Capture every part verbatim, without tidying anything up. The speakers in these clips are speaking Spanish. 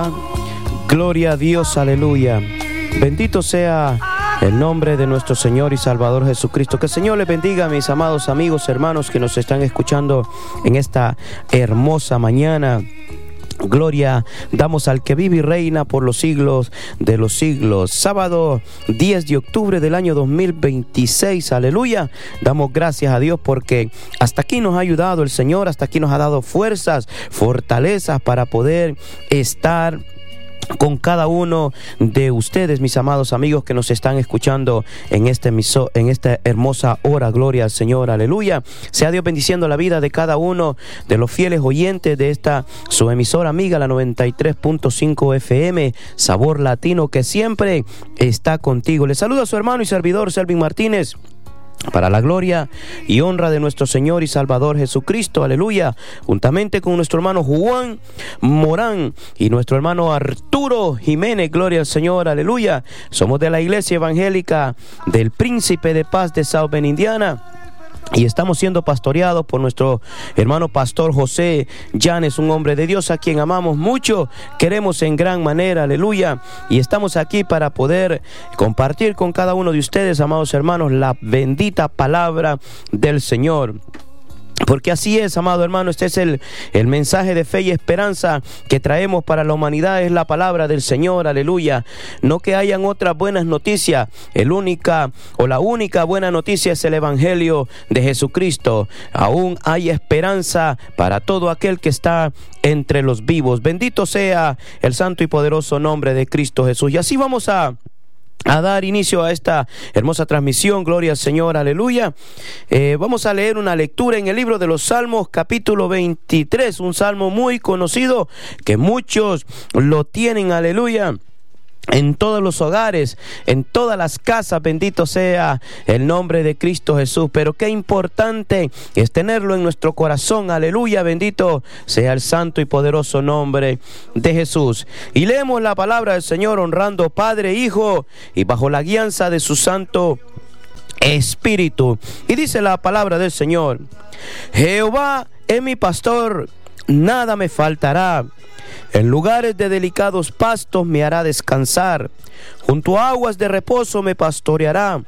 Gloria a Dios, aleluya. Bendito sea el nombre de nuestro Señor y Salvador Jesucristo. Que el Señor les bendiga, mis amados amigos, hermanos que nos están escuchando en esta hermosa mañana. Gloria damos al que vive y reina por los siglos de los siglos. Sábado diez de octubre del año dos mil veintiséis, aleluya. Damos gracias a Dios porque hasta aquí nos ha ayudado el Señor, hasta aquí nos ha dado fuerzas, fortalezas para poder estar con cada uno de ustedes, mis amados amigos que nos están escuchando en este emiso, en esta hermosa hora. Gloria al Señor, aleluya. Sea Dios bendiciendo la vida de cada uno de los fieles oyentes de esta su emisora amiga, la noventa y tres punto cinco F M, Sabor Latino, que siempre está contigo. Le saluda a su hermano y servidor Selvin Martínez, para la gloria y honra de nuestro Señor y Salvador Jesucristo, aleluya, juntamente con nuestro hermano Juan Morán y nuestro hermano Arturo Jiménez. Gloria al Señor, aleluya. Somos de la Iglesia Evangélica del Príncipe de Paz de South Bend, Indiana, y estamos siendo pastoreados por nuestro hermano pastor José Llanes, un hombre de Dios a quien amamos mucho, queremos en gran manera, aleluya. Y estamos aquí para poder compartir con cada uno de ustedes, amados hermanos, la bendita palabra del Señor. Porque así es, amado hermano, este es el, el mensaje de fe y esperanza que traemos para la humanidad, es la palabra del Señor, aleluya. No que hayan otras buenas noticias, el única o la única buena noticia es el Evangelio de Jesucristo. Aún hay esperanza para todo aquel que está entre los vivos. Bendito sea el santo y poderoso nombre de Cristo Jesús. Y así vamos a... a dar inicio a esta hermosa transmisión. Gloria al Señor, aleluya. Eh, vamos a leer una lectura en el libro de los Salmos, capítulo veintitrés, un salmo muy conocido que muchos lo tienen, aleluya, en todos los hogares, en todas las casas. Bendito sea el nombre de Cristo Jesús. Pero qué importante es tenerlo en nuestro corazón, aleluya. Bendito sea el santo y poderoso nombre de Jesús. Y leemos la palabra del Señor honrando Padre, Hijo y bajo la guianza de su Santo Espíritu. Y dice la palabra del Señor: Jehová es mi pastor, nada me faltará. En lugares de delicados pastos me hará descansar, junto a aguas de reposo me pastoreará.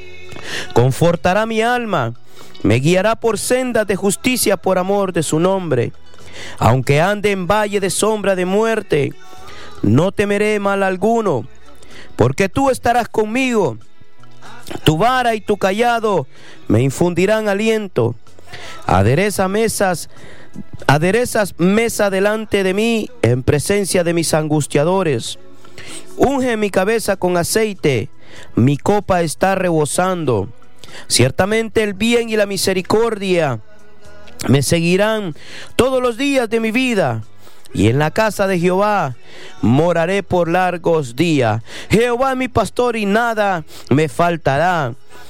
Confortará mi alma, me guiará por sendas de justicia por amor de su nombre. Aunque ande en valle de sombra de muerte, no temeré mal alguno, porque tú estarás conmigo. Tu vara y tu cayado me infundirán aliento. Adereza mesas Aderezas mesa delante de mí en presencia de mis angustiadores. Unge mi cabeza con aceite, mi copa está rebosando. Ciertamente el bien y la misericordia me seguirán todos los días de mi vida, y en la casa de Jehová moraré por largos días. Jehová es mi pastor y nada me faltará.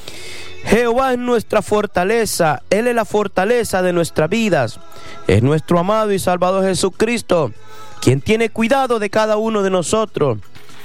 Jehová es nuestra fortaleza, Él es la fortaleza de nuestras vidas. Es nuestro amado y Salvador Jesucristo, quien tiene cuidado de cada uno de nosotros.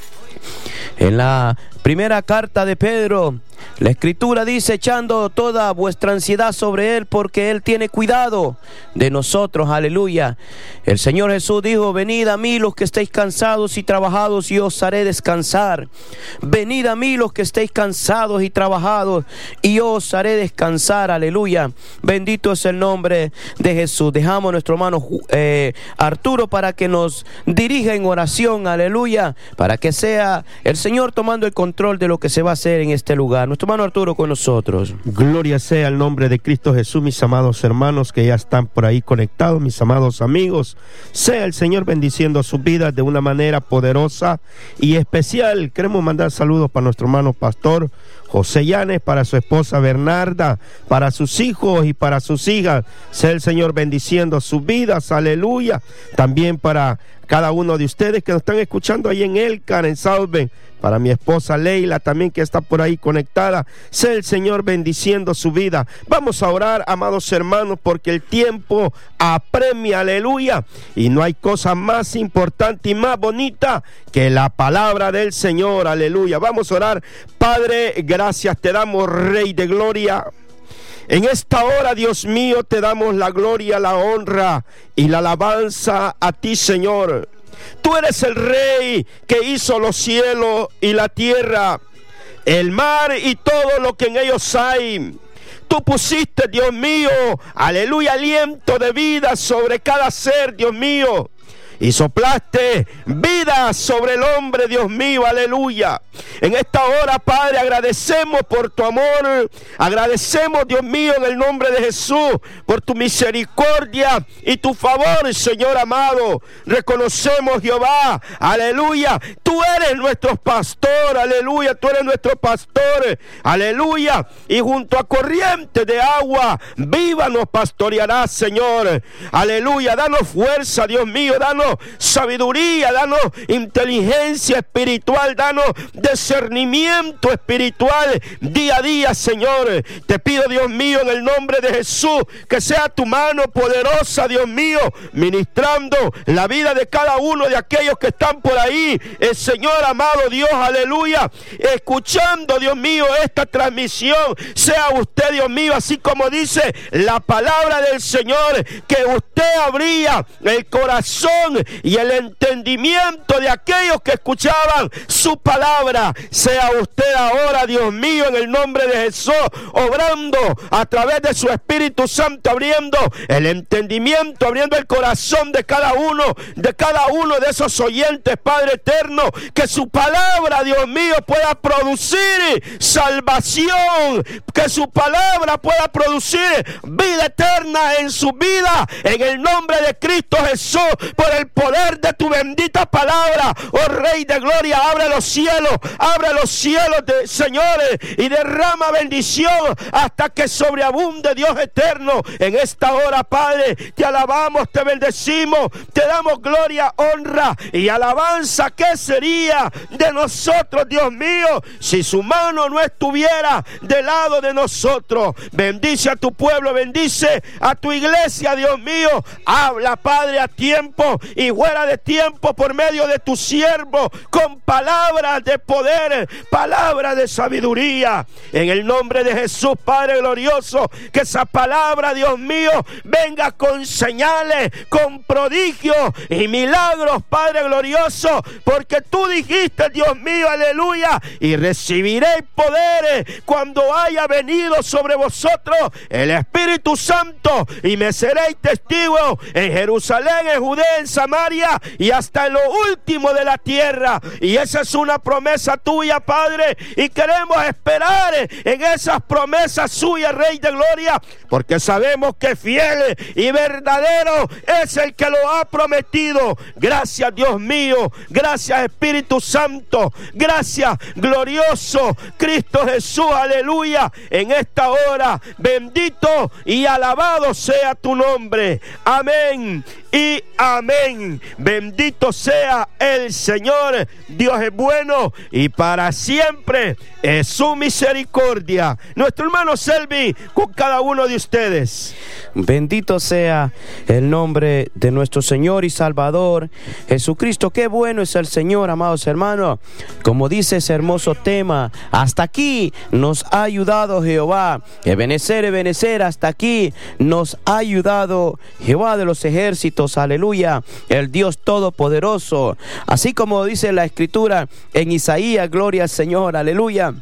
En la primera carta de Pedro, la Escritura dice: echando toda vuestra ansiedad sobre Él, porque Él tiene cuidado de nosotros, aleluya. El Señor Jesús dijo: venid a mí los que estéis cansados y trabajados, y os haré descansar. Venid a mí los que estéis cansados y trabajados, y os haré descansar, aleluya. Bendito es el nombre de Jesús. Dejamos a nuestro hermano eh, Arturo para que nos dirija en oración, aleluya, para que sea el Señor tomando el control de lo que se va a hacer en este lugar. Nuestro hermano Arturo con nosotros. Gloria sea el nombre de Cristo Jesús, mis amados hermanos que ya están por ahí conectados, mis amados amigos. Sea el Señor bendiciendo sus vidas de una manera poderosa y especial. Queremos mandar saludos para nuestro hermano pastor José Llanes, para su esposa Bernarda, para sus hijos y para sus hijas. Sea el Señor bendiciendo sus vidas, aleluya. También para cada uno de ustedes que nos están escuchando ahí en Elkhart, en South Bend. Para mi esposa Leila también, que está por ahí conectada. Sea el Señor bendiciendo su vida. Vamos a orar, amados hermanos, porque el tiempo apremia, aleluya. Y no hay cosa más importante y más bonita que la palabra del Señor, aleluya. Vamos a orar. Padre, gracias te damos, Rey de gloria. En esta hora, Dios mío, te damos la gloria, la honra y la alabanza a ti, Señor. Tú eres el Rey que hizo los cielos y la tierra, el mar y todo lo que en ellos hay. Tú pusiste, Dios mío, aleluya, aliento de vida sobre cada ser, Dios mío. Y soplaste vida sobre el hombre, Dios mío, aleluya. En esta hora, Padre, agradecemos por tu amor. Agradecemos, Dios mío, en el nombre de Jesús, por tu misericordia y tu favor, Señor amado. Reconocemos, Jehová, aleluya. Tú eres nuestro pastor, aleluya. Tú eres nuestro pastor, aleluya. Y junto a corrientes de agua viva nos pastorearás, Señor. Aleluya. Danos fuerza, Dios mío. Danos sabiduría, danos inteligencia espiritual, danos discernimiento espiritual día a día, Señor. Te pido, Dios mío, en el nombre de Jesús, que sea tu mano poderosa, Dios mío, ministrando la vida de cada uno de aquellos que están por ahí, el Señor amado Dios, aleluya, escuchando, Dios mío, esta transmisión. Sea usted, Dios mío, así como dice la palabra del Señor, que usted abría el corazón y el entendimiento de aquellos que escuchaban su palabra. Sea usted ahora, Dios mío, en el nombre de Jesús, obrando a través de su Espíritu Santo, abriendo el entendimiento, abriendo el corazón de cada uno, de cada uno de esos oyentes, Padre eterno, que su palabra, Dios mío, pueda producir salvación, que su palabra pueda producir vida eterna en su vida, en el nombre de Cristo Jesús, por el poder de tu bendita palabra. Oh Rey de gloria, abre los cielos, abre los cielos, de, señores, y derrama bendición hasta que sobreabunde, Dios eterno. En esta hora, Padre, te alabamos, te bendecimos, te damos gloria, honra y alabanza. ¿Qué sería de nosotros, Dios mío, si su mano no estuviera del lado de nosotros? Bendice a tu pueblo, bendice a tu iglesia, Dios mío. Habla, Padre, a tiempo y fuera de tiempo por medio de tu siervo, con palabras de poder, palabras de sabiduría. En el nombre de Jesús, Padre glorioso, que esa palabra, Dios mío, venga con señales, con prodigios y milagros, Padre glorioso, porque tú dijiste, Dios mío, aleluya, y recibiréis poderes cuando haya venido sobre vosotros el Espíritu Santo, y me seréis testigos en Jerusalén, en Judea, en Samaria y hasta en lo último de la tierra. Y esa es una promesa tuya, Padre, y queremos esperar en esas promesas suyas, Rey de gloria, porque sabemos que fiel y verdadero es el que lo ha prometido. Gracias, Dios mío, gracias, Espíritu Santo, gracias, glorioso Cristo Jesús, aleluya. En esta hora, bendito y alabado sea tu nombre. Amén y amén. Bendito sea el Señor. Dios es bueno y para siempre es su misericordia. Nuestro hermano Selvi con cada uno de ustedes. Bendito sea el nombre de nuestro Señor y Salvador Jesucristo. Qué bueno es el Señor, amados hermanos. Como dice ese hermoso tema, hasta aquí nos ha ayudado Jehová. Ebenecer, Ebenecer, hasta aquí nos ha ayudado Jehová de los ejércitos, aleluya, el Dios todopoderoso. Así como dice la Escritura en Isaías, gloria al Señor, aleluya.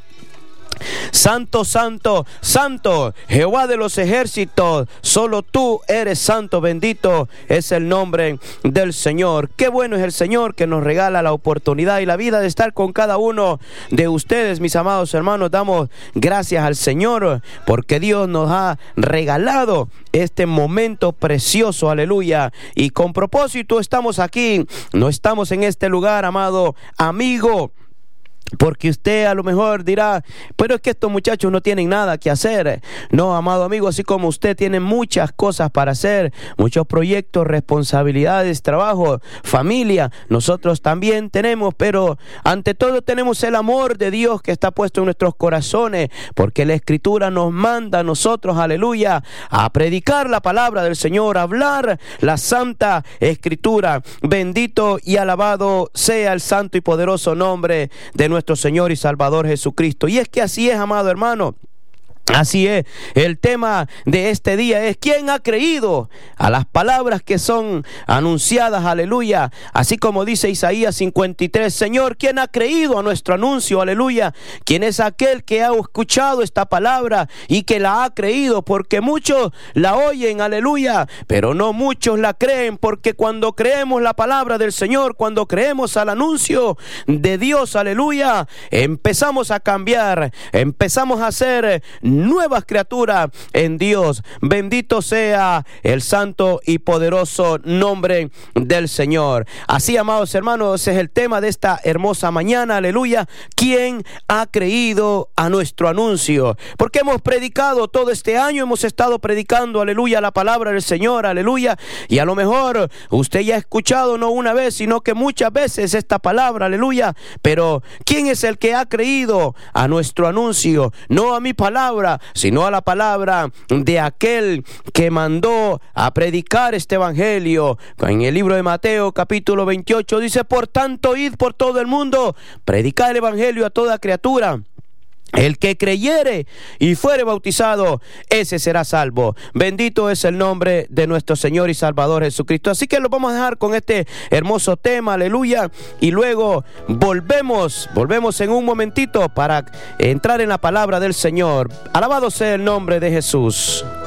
Santo, santo, santo, Jehová de los ejércitos, solo tú eres santo, bendito es el nombre del Señor. Qué bueno es el Señor que nos regala la oportunidad y la vida de estar con cada uno de ustedes, mis amados hermanos. Damos gracias al Señor porque Dios nos ha regalado este momento precioso, aleluya, y con propósito estamos aquí, no estamos en este lugar, amado amigo, porque usted a lo mejor dirá, pero es que estos muchachos no tienen nada que hacer. No, amado amigo, así como usted tiene muchas cosas para hacer, muchos proyectos, responsabilidades, trabajo, familia, nosotros también tenemos, pero ante todo tenemos el amor de Dios que está puesto en nuestros corazones, porque la Escritura nos manda a nosotros, aleluya, a predicar la palabra del Señor, a hablar la Santa Escritura. Bendito y alabado sea el santo y poderoso nombre de nuestro Señor y Salvador Jesucristo. Y es que así es, amado hermano. Así es, el tema de este día es ¿quién ha creído a las palabras que son anunciadas? Aleluya. Así como dice Isaías cincuenta y tres, Señor, ¿quién ha creído a nuestro anuncio? Aleluya. ¿Quién es aquel que ha escuchado esta palabra y que la ha creído? Porque muchos la oyen, aleluya, pero no muchos la creen, porque cuando creemos la palabra del Señor, cuando creemos al anuncio de Dios, aleluya, empezamos a cambiar, empezamos a ser nuevas criaturas en Dios. Bendito sea el santo y poderoso nombre del Señor. Así, amados hermanos, ese es el tema de esta hermosa mañana, aleluya. ¿Quién ha creído a nuestro anuncio? Porque hemos predicado todo este año, hemos estado predicando, aleluya, la palabra del Señor, aleluya, y a lo mejor usted ya ha escuchado no una vez, sino que muchas veces esta palabra, aleluya, pero ¿quién es el que ha creído a nuestro anuncio? No a mi palabra, sino a la palabra de aquel que mandó a predicar este evangelio. En el libro de Mateo capítulo veintiocho dice, por tanto id por todo el mundo, predicad el evangelio a toda criatura. El que creyere y fuere bautizado, ese será salvo. Bendito es el nombre de nuestro Señor y Salvador Jesucristo. Así que lo vamos a dejar con este hermoso tema, aleluya. Y luego volvemos, volvemos en un momentito para entrar en la palabra del Señor. Alabado sea el nombre de Jesús.